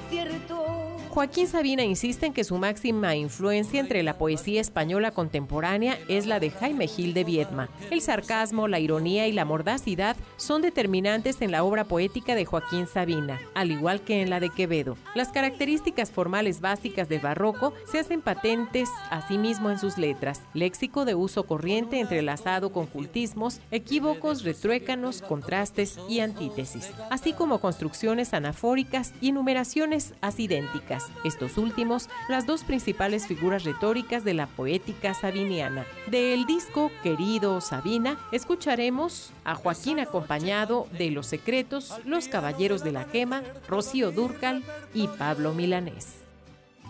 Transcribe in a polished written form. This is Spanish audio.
Joaquín Sabina insiste en que su máxima influencia entre la poesía española contemporánea es la de Jaime Gil de Viedma. El sarcasmo, la ironía y la mordacidad son determinantes en la obra poética de Joaquín Sabina, al igual que en la de Quevedo. Las características formales básicas del barroco se hacen patentes asimismo en sus letras: léxico de uso corriente entrelazado con cultismos, equívocos, retruécanos, contrastes y antítesis, así como construcciones anafóricas y enumeraciones asidénticas. Estos últimos, las dos principales figuras retóricas de la poética sabiniana. Del disco Querido Sabina, escucharemos a Joaquín acompañado de Los Secretos, Los Caballeros de la Gema, Rocío Dúrcal y Pablo Milanés.